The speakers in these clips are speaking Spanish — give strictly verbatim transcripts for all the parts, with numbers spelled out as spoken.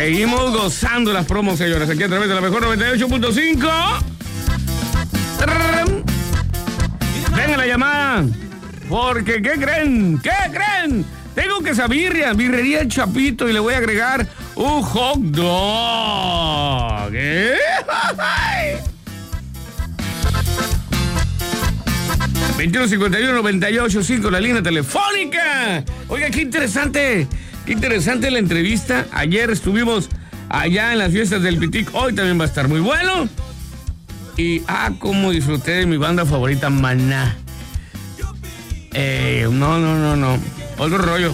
Seguimos gozando las promos, señores, aquí a través de la mejor noventa y ocho punto cinco. Venga la llamada. Porque, ¿qué creen? ¿Qué creen? Tengo que esa birria, birrería El Chapito, y le voy a agregar un hot dog. ¿Eh? veintiuno cincuenta y uno noventa y ocho cinco, la línea telefónica. Oiga, qué interesante, qué interesante la entrevista. Ayer estuvimos allá en las fiestas del Pitic, hoy también va a estar muy bueno. Y, ah, cómo disfruté de mi banda favorita, Maná. Eh, no, no, no, no. Otro rollo.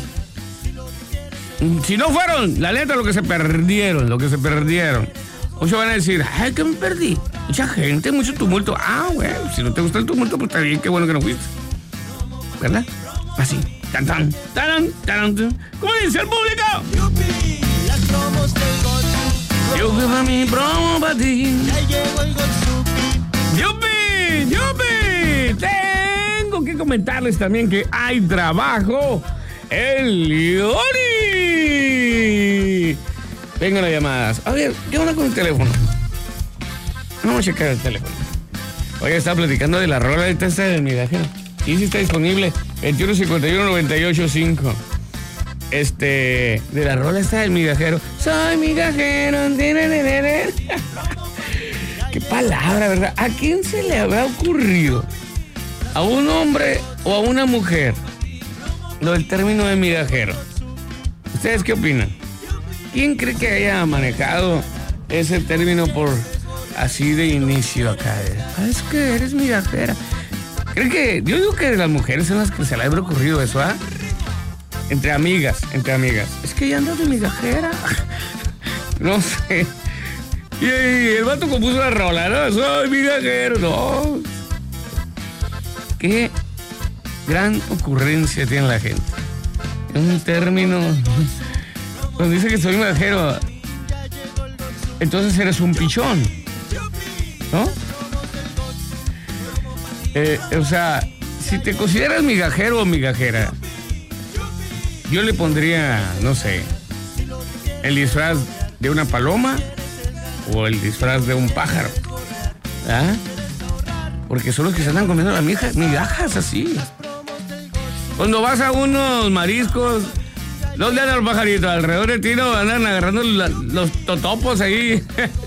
Si no fueron, la neta, lo que se perdieron, lo que se perdieron. Muchos van a decir, ay, que me perdí. Mucha gente, mucho tumulto. Ah, bueno, si no te gusta el tumulto, pues está bien, qué bueno que no fuiste. ¿Verdad? Así. Tan, tan, tan, tan, tan. ¿Cómo dice el público? Yupi, las promos del Gotsu. Yo que para mi promo para ti. Ya llegó el Gotsu. ¡Yupi! ¡Yupi! Tengo que comentarles también que hay trabajo en Leoni. Vengan las llamadas. A ver, ¿qué onda con el teléfono? Vamos a checar el teléfono. Oye, estaba platicando de la rola de testa del migajero. Sí, sí está disponible. veintiuno cincuenta y uno noventa y ocho cinco. Este, de la rola esta del migajero. Soy migajero. Qué palabra, ¿verdad? ¿A quién se le habrá ocurrido? ¿A un hombre o a una mujer? Lo del término de migajero. ¿Ustedes qué opinan? ¿Quién cree que haya manejado ese término por así de inicio acá? Ah, es que eres migajera. ¿Creen que? Yo digo que las mujeres son las que se le habrá ocurrido eso, ¿ah? ¿eh? Entre amigas, entre amigas. Es que ya andas de migajera. No sé. Y el vato compuso la rola, ¿no? Soy migajero, no. Qué gran ocurrencia tiene la gente. Es un término. Cuando dice que soy migajero, entonces eres un pichón, ¿no? Eh, o sea, si te consideras migajero o migajera, yo le pondría, no sé, el disfraz de una paloma o el disfraz de un pájaro, ¿ah? Porque son los que se andan comiendo las migajas, migajas así. Cuando vas a unos mariscos, ¿dónde andan los pajaritos? Alrededor de ti no andan agarrando la, los totopos ahí.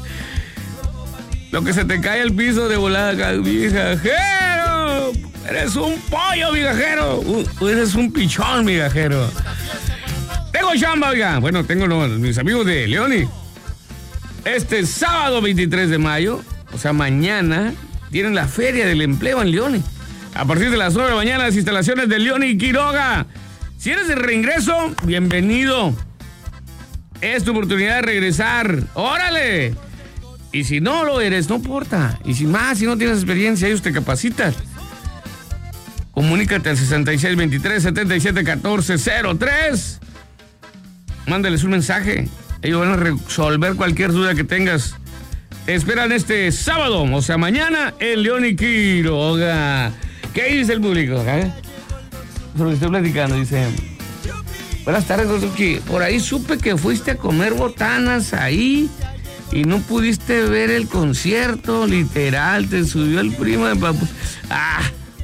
Lo que se te cae al piso de volada, migajero. Eres un pollo, migajero. Uh, eres un pichón, migajero. Tengo chamba, oiga. Bueno, tengo no, mis amigos de Leoni. Este sábado veintitrés de mayo, o sea, mañana, tienen la Feria del Empleo en Leoni. A partir de las nueve de la mañana, las instalaciones de Leoni Quiroga. Si eres de reingreso, bienvenido. Es tu oportunidad de regresar. ¡Órale! Y si no lo eres, no importa. Y si más, si no tienes experiencia, ellos te capacitan. Comunícate al sesenta y seis veintitrés setenta y siete catorce cero tres. Mándales un mensaje. Ellos van a resolver cualquier duda que tengas. Te esperan este sábado, o sea, mañana, en Leoni Quiroga. ¿Qué dice el público? ¿Eh? Sobre lo que estoy platicando, dice... Buenas tardes, Gozuki. Por ahí supe que fuiste a comer botanas ahí y no pudiste ver el concierto, literal, te subió el primo de papu. ¡Ah!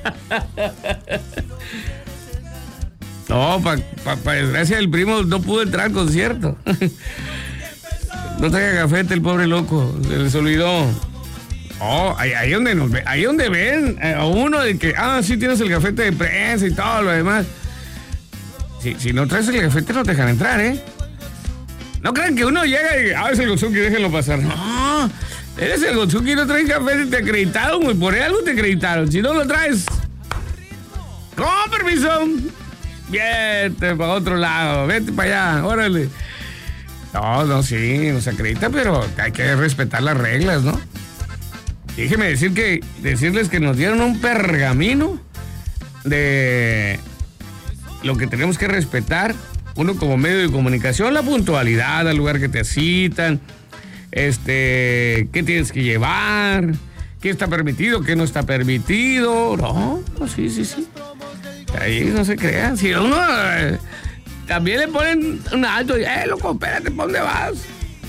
No, para pa, pa desgracia del primo no pudo entrar al concierto. No traía gafete el pobre loco, se les olvidó. Oh, ahí, ahí donde nos ve, ahí donde ven a uno de que, ah, sí tienes el gafete de prensa y todo lo demás. Si, si no traes el gafete no te dejan entrar, ¿eh? No crean que uno llega y, ah, es el Gozuki, déjenlo pasar. No, eres el Gozuki, no traes gafete, te acreditaron, güey, por algo te acreditaron. Si no lo traes, con permiso, vete para otro lado, vete para allá, órale. No, no, sí, nos acredita, pero hay que respetar las reglas, ¿no? Déjeme decir que, decirles que nos dieron un pergamino de lo que tenemos que respetar, uno como medio de comunicación, la puntualidad al lugar que te citan, este, qué tienes que llevar, qué está permitido, qué no está permitido. No, no, sí, sí, sí. Ahí no se crean. Si uno eh, también le ponen un alto y, eh, loco, espérate, ¿para dónde vas?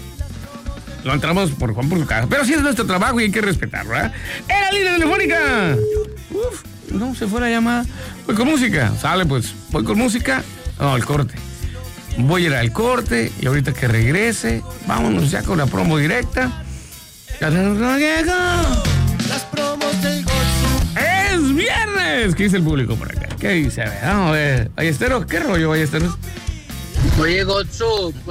lo entramos por Juan por su casa. Pero sí es nuestro trabajo y hay que respetarlo, ¿verdad? ¡Era línea telefónica! Uf, no, se fue la llamada. Voy con música. Sale, pues. Voy con música. No, el corte. Voy a ir al corte y ahorita que regrese, vámonos ya con la promo directa. Las promos del Gotsu. ¡Es viernes! ¿Qué dice el público por acá? ¿Qué dice? A ver, vamos a ver. Ballesteros, ¿qué rollo, Ballesteros? Oye, Gotsu,